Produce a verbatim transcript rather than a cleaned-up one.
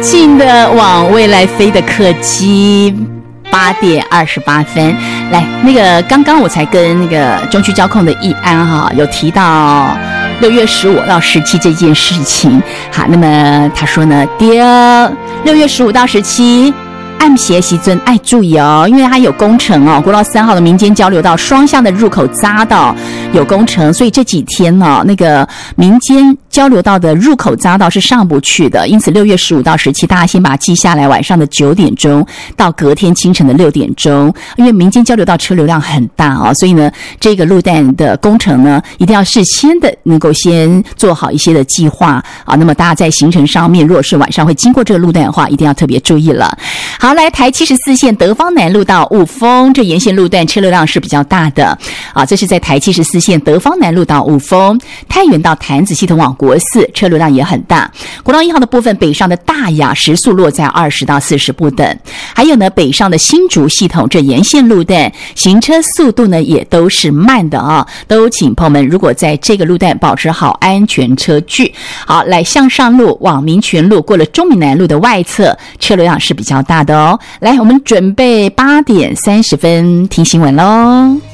近的往未来飞的客机，八点二十八分。来，那个刚刚我才跟那个中区交控的易安哈有提到六月十五到十七这件事情。好，那么他说呢，第二六月十五到十七。按协习尊爱注意哦，因为它有工程哦，国道三号的民间交流道双向的入口匝道有工程，所以这几天呢、哦，那个民间交流道的入口匝道是上不去的，因此六月十五到十七，大家先把它记下来，晚上的九点钟到隔天清晨的六点钟，因为民间交流道车流量很大哦，所以呢，这个路段的工程呢，一定要事先的能够先做好一些的计划啊。那么大家在行程上面，如果是晚上会经过这个路段的话，一定要特别注意了。好。来台七十四线德芳南路到雾峰，这沿线路段车流量是比较大的啊。这是在台七十四线德芳南路到雾峰，太原到潭子系统往国四，车流量也很大。国道一号的部分，北上的大雅时速落在二十到四十不等。还有呢，北上的新竹系统这沿线路段，行车速度呢也都是慢的啊。都请朋友们，如果在这个路段保持好安全车距。好，来向上路往民权路过了中闽南路的外侧，车流量是比较大的哦。来，我们准备八点三十分听新闻喽。